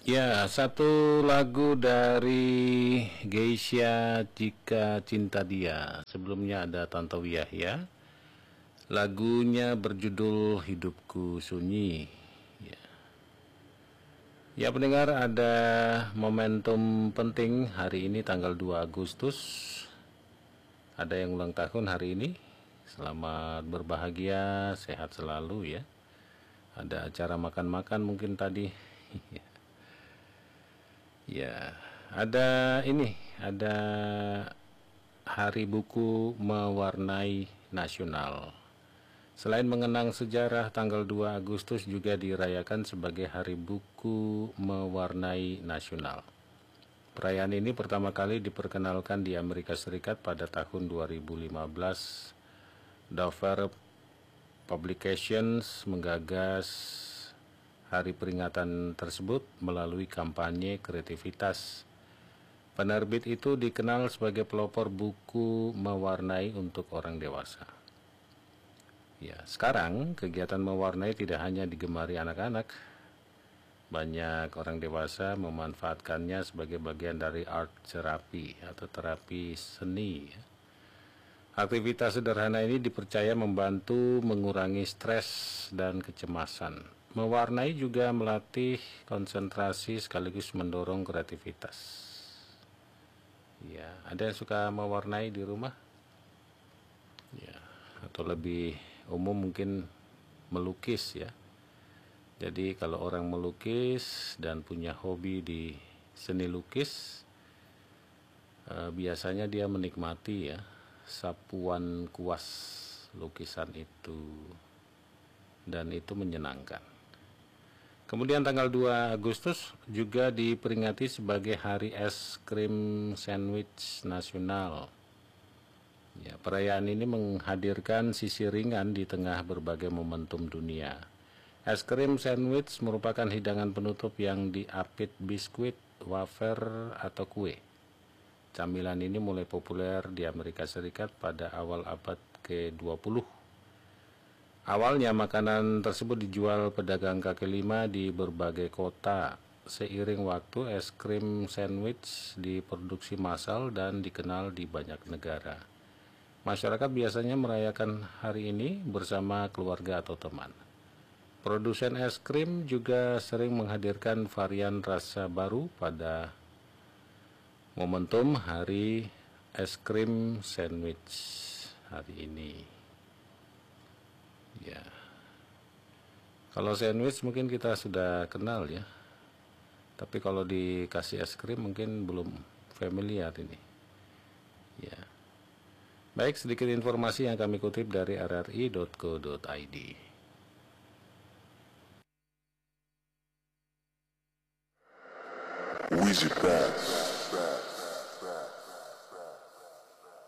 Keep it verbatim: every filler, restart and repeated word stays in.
Ya, satu lagu dari Geisha Jika Cinta Dia. Sebelumnya ada Tantowi Yahya. Lagunya berjudul Hidupku Sunyi. Ya. Ya pendengar, ada momentum penting hari ini tanggal dua Agustus. Ada yang ulang tahun hari ini. Selamat berbahagia, sehat selalu ya. Ada acara makan-makan mungkin tadi. Ya, ada ini, ada Hari Buku Mewarnai Nasional. Selain mengenang sejarah, tanggal dua Agustus juga dirayakan sebagai Hari Buku Mewarnai Nasional. Perayaan ini pertama kali diperkenalkan di Amerika Serikat pada tahun dua ribu lima belas. Dover Publications menggagas hari peringatan tersebut melalui kampanye kreativitas. Penerbit itu dikenal sebagai pelopor buku mewarnai untuk orang dewasa. Ya, sekarang kegiatan mewarnai tidak hanya digemari anak-anak. Banyak orang dewasa memanfaatkannya sebagai bagian dari art therapy atau terapi seni. Aktivitas sederhana ini dipercaya membantu mengurangi stres dan kecemasan. Mewarnai juga melatih konsentrasi sekaligus mendorong kreativitas. Ya, ada yang suka mewarnai di rumah? Ya, atau lebih umum mungkin melukis ya. Jadi kalau orang melukis dan punya hobi di seni lukis, eh, biasanya dia menikmati ya sapuan kuas lukisan itu, dan itu menyenangkan. Kemudian tanggal dua Agustus juga diperingati sebagai Hari Es Krim Sandwich Nasional. Ya, perayaan ini menghadirkan sisi ringan di tengah berbagai momentum dunia. Es krim sandwich merupakan hidangan penutup yang diapit biskuit, wafer, atau kue. Camilan ini mulai populer di Amerika Serikat pada awal abad ke dua puluh. Awalnya makanan tersebut dijual pedagang kaki lima di berbagai kota. Seiring waktu, es krim sandwich diproduksi massal dan dikenal di banyak negara. Masyarakat biasanya merayakan hari ini bersama keluarga atau teman. Produsen es krim juga sering menghadirkan varian rasa baru pada momentum Hari Es Krim Sandwich hari ini. Ya, kalau sandwich mungkin kita sudah kenal ya, tapi kalau dikasih es krim mungkin belum familiar ini. Ya, baik, sedikit informasi yang kami kutip dari r r i dot co dot i d. Wizard Bass.